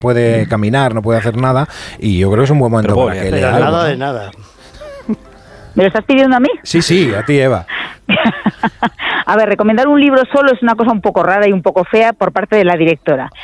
puede caminar, no puede hacer nada, y yo creo que es un buen momento para que lea algo, Nada ¿no? de nada. ¿Me lo estás pidiendo a mí? Sí, a ti, Eva. A ver, recomendar un libro solo es una cosa un poco rara y un poco fea por parte de la directora.